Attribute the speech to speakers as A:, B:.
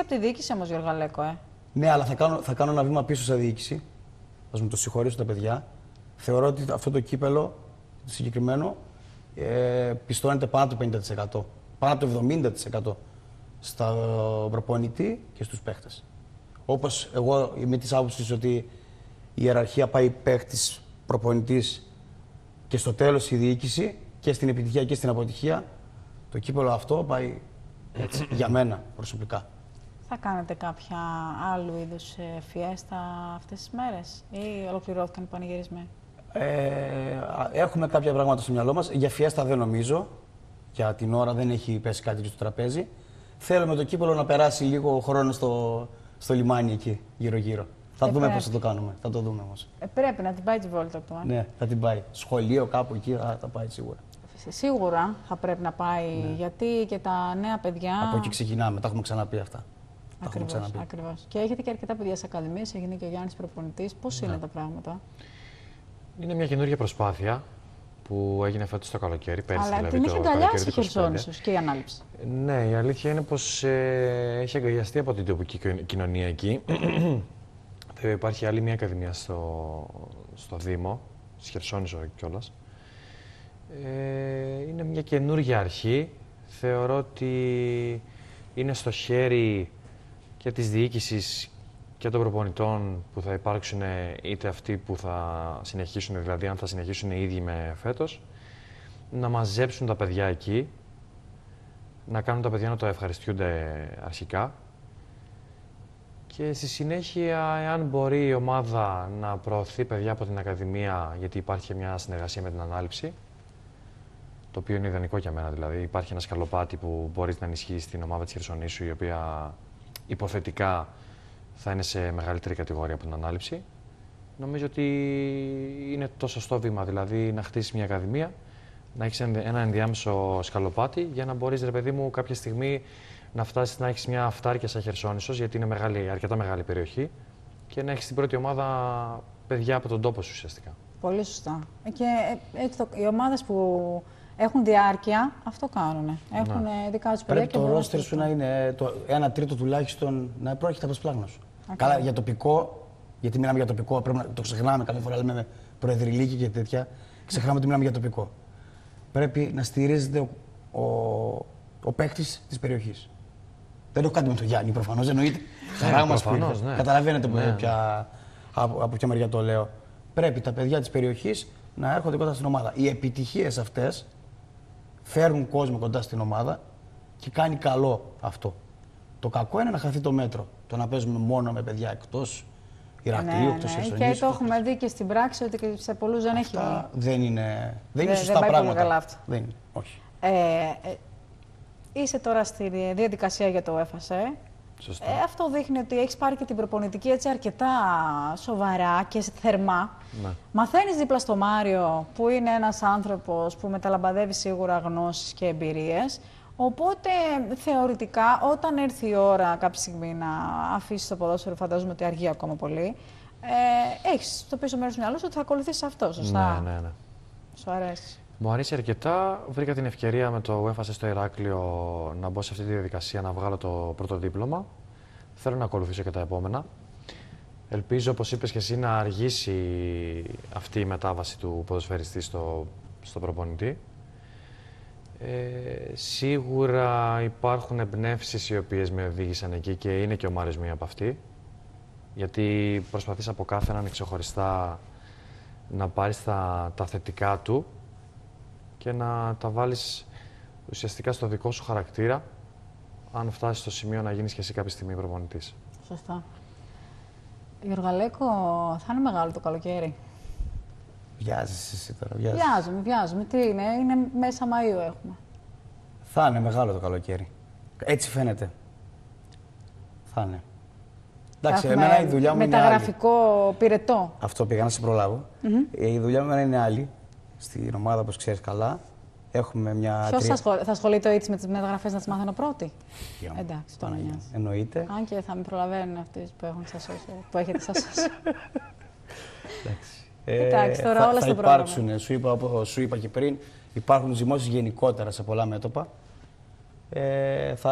A: από τη διοίκηση όμως, Γιώργο Αλέκο,
B: Ναι, αλλά θα κάνω ένα βήμα πίσω στα διοίκηση. Ας μου το συγχωρήσουν τα παιδιά. Θεωρώ ότι αυτό το κύπελο, το συγκεκριμένο, πιστώνεται πάνω από το 50%. Πάνω από το 70% στα προπονητή και στους παίχτες. Όπως εγώ είμαι της άποψης ότι η ιεραρχία πάει παίχτης, προπονητής και στο τέλος η διοίκηση και στην επιτυχία και στην αποτυχία, το κύπελο αυτό πάει έτσι, για μένα προσωπικά.
A: Θα κάνετε κάποια άλλου είδους φιέστα αυτές τις μέρες ή ολοκληρώθηκαν οι πανηγυρισμοί?
B: Έχουμε κάποια πράγματα στο μυαλό μας. Για φιέστα δεν νομίζω. Για την ώρα δεν έχει πέσει κάτι στο τραπέζι. Θέλουμε το κύπελο να περάσει λίγο χρόνο στο λιμάνι εκεί, γύρω-γύρω. Θα δούμε πώς θα το κάνουμε. Θα το δούμε όμως.
A: Πρέπει να την πάει τη βόλτα του.
B: Ναι, θα την πάει. Σχολείο κάπου εκεί θα πάει σίγουρα.
A: Σίγουρα θα πρέπει να πάει, ναι. Γιατί και τα νέα παιδιά...
B: Από εκεί ξεκινάμε, τα έχουμε ξαναπεί αυτά.
A: Ακριβώς. Και έχετε και αρκετά παιδιά σε ακαδημίες, έγινε και ο Γιάννης προπονητής. Πώς είναι τα πράγματα?
C: Είναι μια καινούργια προσπάθεια που έγινε φέτος το καλοκαίρι, πέρσι
A: αλλά
C: δηλαδή.
A: την έχει αγκαλιάσει η Χερσόνησος και η ανάληψη.
C: Ναι, η αλήθεια είναι πως έχει αγκαλιαστεί από την τοπική κοινωνία εκεί. Υπάρχει άλλη μια ακαδημία στο Δήμο, στη Χερσόνησο κιόλας. Είναι μια καινούργια αρχή. Θεωρώ ότι είναι στο χέρι και της διοίκησης και των προπονητών που θα υπάρξουν, είτε αυτοί που θα συνεχίσουν, δηλαδή αν θα συνεχίσουν οι ίδιοι με φέτος, να μαζέψουν τα παιδιά εκεί, να κάνουν τα παιδιά να το ευχαριστούνται αρχικά και στη συνέχεια, εάν μπορεί η ομάδα να προωθεί παιδιά από την Ακαδημία, γιατί υπάρχει μια συνεργασία με την ανάληψη, το οποίο είναι ιδανικό για μένα, δηλαδή υπάρχει ένα σκαλοπάτι που μπορεί να ενισχύει στην ομάδα της Χερσονήσου, η οποία υποθετικά θα είναι σε μεγαλύτερη κατηγορία από την ανάληψη. Νομίζω ότι είναι το σωστό βήμα, δηλαδή να χτίσεις μια ακαδημία, να έχεις ένα ενδιάμεσο σκαλοπάτι για να μπορείς, ρε παιδί μου, κάποια στιγμή να φτάσεις να έχεις μια αυτάρκεια σαν Χερσόνησος, γιατί είναι αρκετά μεγάλη περιοχή, και να έχεις την πρώτη ομάδα παιδιά από τον τόπο σου ουσιαστικά.
A: Πολύ σωστά. Και οι ομάδες που έχουν διάρκεια, αυτό κάνουν. Έχουν δικά τους παιδιά.
B: Πρέπει το ρόστερ σου να είναι το 1/3 τουλάχιστον να προέρχεται από σπλάγνα σου. Καλά, για τοπικό, γιατί μιλάμε για τοπικό, πρέπει να το ξεχνάμε κάθε φορά, λέμε προεδρυλίκη και τέτοια. Ξεχνάμε ότι μιλάμε για τοπικό. Πρέπει να στηρίζεται ο παίκτης της περιοχής. Δεν έχω κάτι με τον Γιάννη, προφανώς, εννοείται. Χαρά μας που ήρθε. Ναι. Καταλαβαίνετε από ποια μεριά το λέω. Πρέπει τα παιδιά της περιοχής να έρχονται κοντά στην ομάδα. Οι επιτυχίες αυτές φέρνουν κόσμο κοντά στην ομάδα και κάνει καλό αυτό. Το κακό είναι να χαθεί το μέτρο. Το να παίζουμε μόνο με παιδιά εκτός Ηρακλείου, εκτός Χερσονήσου.
A: Και το έχουμε δει και στην πράξη ότι και σε πολλούς δεν έχει.
B: Δεν είναι σωστά πράγματα.
A: Καλά αυτό.
B: Δεν είναι, όχι.
A: Είσαι τώρα στη διαδικασία για το ΕΦΑΣΕ.
C: Σωστά.
A: Αυτό δείχνει ότι έχεις πάρει και την προπονητική έτσι αρκετά σοβαρά και θερμά.
C: Ναι.
A: Μαθαίνεις δίπλα στο Μάριο, που είναι ένας άνθρωπος που μεταλαμπαδεύει σίγουρα γνώσεις και εμπειρίες. Οπότε θεωρητικά, όταν έρθει η ώρα κάποια στιγμή να αφήσεις το ποδόσφαιρο, φαντάζομαι ότι αργεί ακόμα πολύ, έχεις στο πίσω μέρος του μυαλού σου ότι θα ακολουθήσεις αυτό, σωστά?
C: Ναι.
A: Σου αρέσει?
C: Μου αρέσει αρκετά. Βρήκα την ευκαιρία με το UEFA στο Ηράκλειο να μπω σε αυτή τη διαδικασία, να βγάλω το πρώτο δίπλωμα. Θέλω να ακολουθήσω και τα επόμενα. Ελπίζω, όπως είπες και εσύ, να αργήσει αυτή η μετάβαση του ποδοσφαιριστή στο προπονητή. Σίγουρα υπάρχουν εμπνεύσεις οι οποίες με οδήγησαν εκεί και είναι και ο Μάριος μία από αυτή. Γιατί προσπαθείς από κάθε έναν ξεχωριστά να πάρεις τα θετικά του και να τα βάλεις ουσιαστικά στο δικό σου χαρακτήρα, αν φτάσεις στο σημείο να γίνεις και εσύ κάποια στιγμή προπονητής.
A: Σωστά. Γιώργο Αλέκο, θα είναι μεγάλο το καλοκαίρι?
B: Βιάζεσαι εσύ τώρα,
A: βιάζομαι. Τι είναι μέσα Μαΐου έχουμε.
B: Θα είναι μεγάλο το καλοκαίρι. Έτσι φαίνεται. Θα είναι. Εντάξει, εμένα η δουλειά μου είναι άλλη.
A: Μεταγραφικό πυρετό.
B: Αυτό πήγα να σε προλάβω. Η δουλειά μου είναι άλλη. Στην ομάδα, όπως ξέρεις καλά, έχουμε μια.
A: Ποιος θα ασχολείται έτσι με τις μεταγραφές, να τις μάθαινω πρώτη? Εντάξει, το νοιάζει.
B: Εννοείται.
A: Αν και θα με προλαβαίνουν αυτοί που έχετε στα social. Εντάξει, τώρα όλα στο πρόγραμμα.
B: Θα υπάρξουν, σου είπα και πριν, υπάρχουν ζυμώσεις γενικότερα σε πολλά μέτωπα.